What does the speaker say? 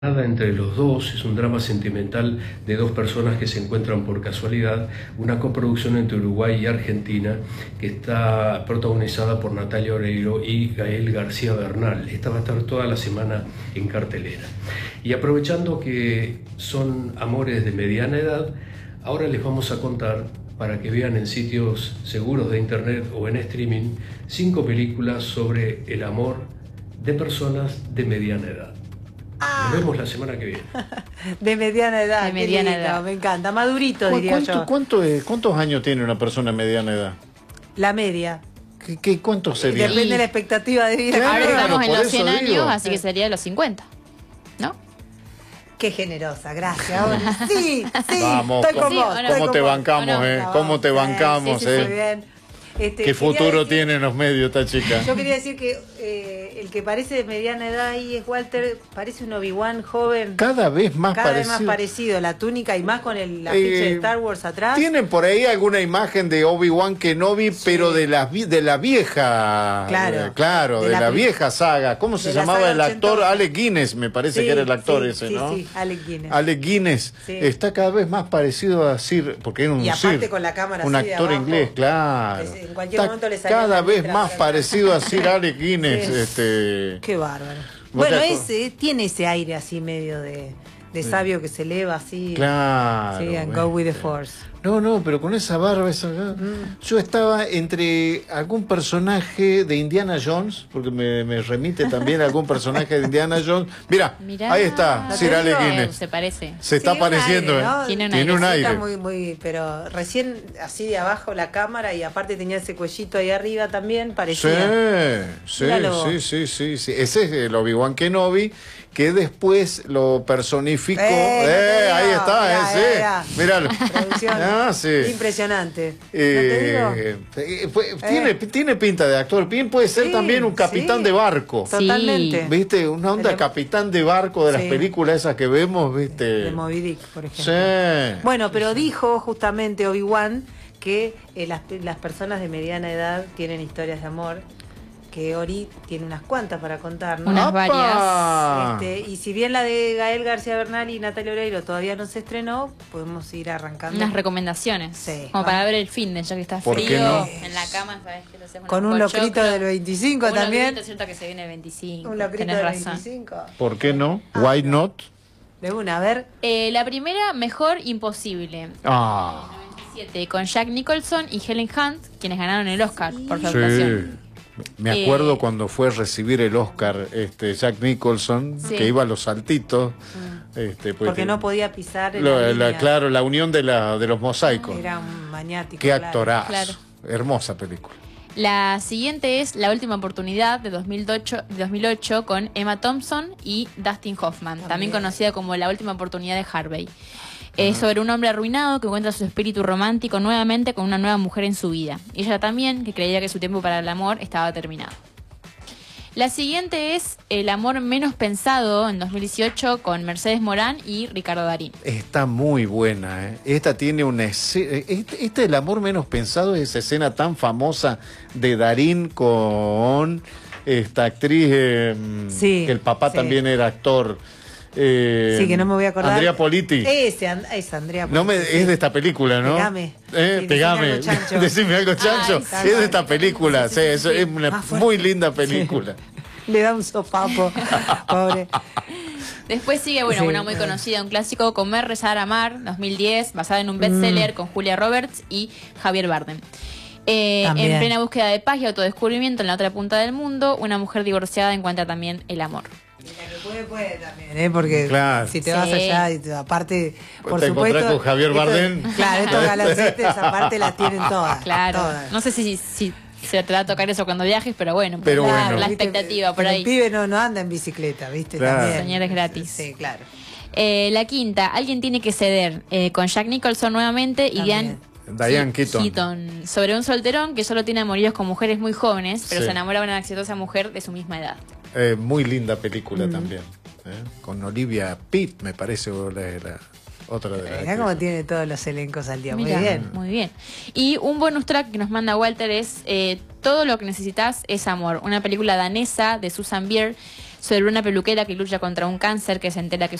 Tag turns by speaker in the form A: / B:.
A: Nada entre los dos, es un drama sentimental de dos personas que se encuentran por casualidad, una coproducción entre Uruguay y Argentina que está protagonizada por Natalia Oreiro y Gael García Bernal. Esta va a estar toda la semana en cartelera. Y aprovechando que son amores de mediana edad, ahora les vamos a contar, para que vean en sitios seguros de internet o en streaming, 5 películas sobre el amor de personas de mediana edad. Nos vemos la semana que viene.
B: De mediana edad.
C: De mediana edad.
B: Me encanta. Madurito, diría yo.
D: ¿Cuántos años tiene una persona de mediana edad?
B: La media.
D: ¿Cuántos sería?
B: Depende de la expectativa de vida.
C: Ahora estamos en
D: por
C: los
D: eso
C: 100 años,
D: digo.
C: así que sería de los 50, ¿no?
B: Qué generosa, gracias. Sí, sí.
D: Vamos,
B: estoy con
C: sí,
B: vos.
C: ahora-
B: estoy
D: ¿Cómo
B: con
D: te
B: vos.
D: bancamos,
B: Bueno,
D: ¿Cómo te
B: vamos.
D: bancamos,
B: Sí, muy bien.
D: ¿Qué
B: Quería
D: futuro
B: decir-
D: tiene en los medios esta chica?
B: Yo quería decir que el que parece de mediana edad ahí es Walter, parece un Obi-Wan joven.
D: Cada vez más
B: Cada vez
D: parecido.
B: más parecido, la túnica y más con el afiche de Star Wars atrás.
D: ¿Tienen por ahí alguna imagen de Obi-Wan Kenobi, pero de la vieja?
B: Claro.
D: De
B: De
D: la
B: la
D: vieja saga. ¿Cómo se
B: de la
D: llamaba
B: saga
D: el actor?
B: ochentosa.
D: Alec Guinness, me parece
B: Sí,
D: que era el actor
B: sí,
D: ese,
B: sí,
D: ¿no?
B: sí, Alec Guinness.
D: Alec Guinness
B: Sí.
D: está cada vez más parecido a Sir, porque era un
B: Y aparte
D: Sir,
B: con la cámara
D: un
B: así de
D: actor
B: abajo,
D: inglés, claro.
B: que en cualquier
D: Está
B: momento le salía
D: cada
B: la
D: vez
B: letra
D: más
B: por acá.
D: parecido a Sir Alec Guinness.
B: Sí. Qué bárbaro.
D: ¿Vos
B: Bueno,
D: te
B: tiene ese aire así medio de sabio que se eleva así.
D: Claro.
B: Sí, and go with the force.
D: No, pero con esa barba, yo estaba entre algún personaje de Indiana Jones, porque me remite también a algún personaje de Indiana Jones. Mirá,
C: Mirá.
D: ahí está,
B: ¿No
D: Sir
B: te
D: Alec
B: digo?
D: Guinness.
C: Se parece.
D: Se está
B: Sí, un
D: apareciendo,
B: aire, ¿no?
C: Tiene un
D: aire.
B: Está muy, pero recién así de abajo la cámara y aparte tenía ese cuellito ahí arriba también, parecía. Míralo.
D: Sí. Ese es el Obi-Wan Kenobi, que después lo personificó. Ahí está,
B: mirá.
D: míralo.
B: Producción
D: Sí.
B: impresionante. ¿No te digo?
D: Tiene pinta de actor. Bien puede ser
B: Sí,
D: también un capitán
B: sí.
D: de barco.
B: Totalmente.
D: ¿Viste? Una onda capitán de barco de las
B: Sí.
D: películas esas que vemos, ¿viste?
B: De Moby Dick, por ejemplo.
D: Sí.
B: Bueno, pero dijo justamente Obi-Wan que las personas de mediana edad tienen historias de amor, que Ori tiene unas cuantas para contar, ¿no?
C: Unas
D: ¡Apa!
C: varias.
B: Y si bien la de Gael García Bernal y Natalia Oreiro todavía no se estrenó, podemos ir arrancando
C: Unas recomendaciones.
B: Sí.
C: Como para ver el fin de ya que está
D: ¿Por qué
C: frío
D: no?
C: en la cama, ¿sabes? Que te haces
B: con un
C: unos
B: locrito
C: pochoclos.
B: del 25
C: Un
B: también.
C: locrito, es cierto que se viene el 25.
B: Un locrito
C: Tenés
B: del
C: razón.
B: 25.
D: ¿Por qué no? Why not?
B: De una, a ver.
C: La primera, Mejor Imposible.
D: Ah.
C: 97, con Jack Nicholson y Helen Hunt, quienes ganaron el Oscar por su
D: Sí.
C: actuación.
D: Me acuerdo cuando fue a recibir el Oscar Jack Nicholson,
C: Sí.
D: que iba a los saltitos. Pues,
B: Porque no podía pisar en la línea.
D: claro, la unión de los mosaicos.
B: Era un maniático.
D: Qué
B: claro.
D: actorazo.
C: Claro.
D: Hermosa película.
C: La siguiente es La Última Oportunidad de 2008 con Emma Thompson y Dustin Hoffman, también conocida como La Última Oportunidad de Harvey. Es sobre un hombre arruinado que encuentra su espíritu romántico nuevamente con una nueva mujer en su vida. Y ella también, que creía que su tiempo para el amor estaba terminado. La siguiente es El amor menos pensado en 2018 con Mercedes Morán y Ricardo Darín.
D: Está muy buena, ¿eh? Esta tiene una escena. El amor menos pensado es esa escena tan famosa de Darín con esta actriz
B: Sí,
D: que el papá
B: sí.
D: también era actor.
B: Sí, que no me voy a acordar.
D: Andrea Politi.
B: Es Andrea Politi.
D: Es de esta película, ¿no?
B: Pegame. Sí,
D: Pegame.
B: decime algo, chancho.
D: Decime algo, chancho.
C: Ay,
D: Es de esta película.
B: Sí,
D: Sí,
B: sí,
D: es
B: sí.
D: una
B: Más fuerte.
D: muy linda película.
B: Le da un sopapo, pobre.
C: Después sigue, bueno,
B: Sí.
C: una muy conocida, un clásico, Comer, Rezar, Amar, 2010, basada en un bestseller con Julia Roberts y Javier Bardem.
B: También.
C: En plena búsqueda de paz y autodescubrimiento en la otra punta del mundo, una mujer divorciada encuentra también el amor.
B: Puede también, porque
D: Claro.
B: si te vas
C: Sí.
B: allá, aparte, por
D: Te
B: supuesto.
D: encontrás con Javier
B: esto-
D: Bardem.
B: Claro, estos galancitos, esa parte la tienen todas.
C: Claro.
B: Todas.
C: No sé si se te va a tocar eso cuando viajes, pero bueno,
D: Pero
C: la,
D: bueno.
C: la
B: Viste,
C: expectativa por
B: pero
C: ahí.
B: El pibe no anda en bicicleta, ¿viste?
D: Claro.
B: También.
C: Señores gratis.
B: Sí, claro.
C: La quinta, Alguien tiene que ceder, con Jack Nicholson nuevamente y
B: También.
D: Diane Keaton.
C: sobre un solterón que solo tiene amoríos con mujeres muy jóvenes, pero
D: Sí.
C: se enamora de una exitosa mujer de su misma edad.
D: Muy linda película también. Con Olivia Pitt, me parece, o la otra de las
B: Mirá cómo
D: actrices.
B: tiene todos los elencos al día.
C: Mirá,
B: Muy bien.
C: muy bien. Y un bonus track que nos manda Walter es Todo lo que necesitas es amor, una película danesa de Susan Bier sobre una peluquera que lucha contra un cáncer, que se entera que